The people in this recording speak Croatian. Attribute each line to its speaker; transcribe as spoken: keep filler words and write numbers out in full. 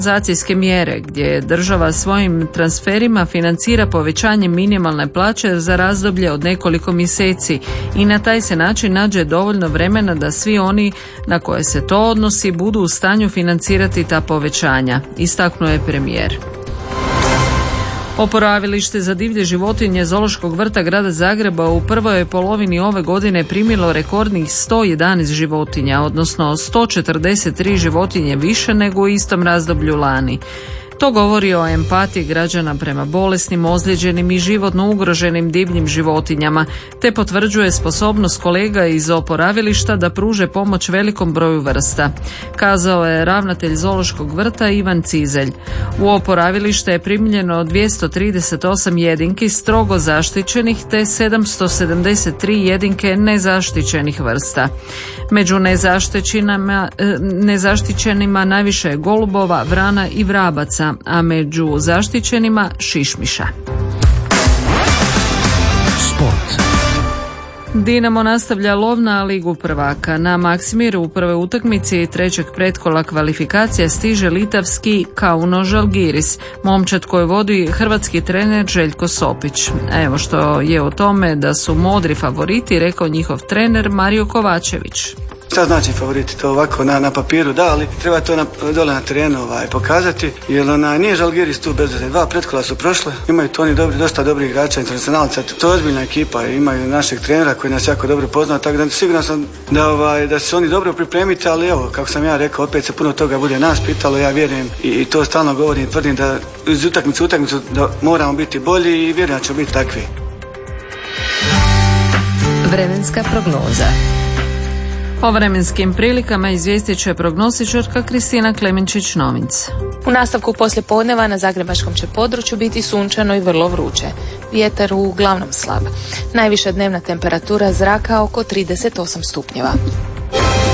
Speaker 1: kompenzacijske mjere gdje država svojim transferima financira povećanje minimalne plaće za razdoblje od nekoliko mjeseci i na taj se način nađe dovoljno vremena da svi oni na koje se to odnosi budu u stanju financirati ta povećanja, istaknuo je premijer. Oporavilište za divlje životinje Zoološkog vrta grada Zagreba u prvoj je polovini ove godine primilo rekordnih sto jedanaest životinja, odnosno sto četrdeset tri životinje više nego u istom razdoblju lani. To govori o empatiji građana prema bolesnim, ozlijeđenim i životno ugroženim divljim životinjama, te potvrđuje sposobnost kolega iz oporavilišta da pruže pomoć velikom broju vrsta, kazao je ravnatelj Zoološkog vrta Ivan Cizelj. U oporavilište je primljeno dvjesto trideset osam jedinki strogo zaštićenih te sedamsto sedamdeset tri jedinke nezaštićenih vrsta. Među nezaštićenima, nezaštićenima najviše je golubova, vrana i vrabaca, a među zaštićenima šišmiša. Sport. Dinamo nastavlja lov na Ligu prvaka. Na Maksimiru u prvoj utakmici trećeg pretkola kvalifikacija stiže litavski Kauno Žalgiris, momčad koji vodi hrvatski trener Željko Sopić. Evo što je o tome da su modri favoriti, rekao njihov trener Mario Kovačević.
Speaker 2: Šta znači favoriti? To ovako na, na papiru da, ali treba to na, dole na terenu ovaj, pokazati, jer ona, nije Žalgiris tu bez veze. Dva pretkola su prošle, imaju to oni dobri, dosta dobrih igrača, internacionalca, to je ozbiljna ekipa, imaju našeg trenera koji nas jako dobro poznao, tako da sigurno sam da, ovaj, da se oni dobro pripremiti, ali evo, kako sam ja rekao, opet se puno toga bude nas pitalo, ja vjerujem i, i to stalno govorim, tvrdim da iz utakmice u utakmicu da moramo biti bolji i vjerujem da ćemo biti takvi.
Speaker 3: Vremenska prognoza.
Speaker 1: O vremenskim prilikama izvijestit će prognostičarka Kristina Klemenčić-Novinc.
Speaker 4: U nastavku poslijepodneva na zagrebačkom će području biti sunčano i vrlo vruće. Vjetar uglavnom slab. Najviša dnevna temperatura zraka oko trideset osam stupnjeva.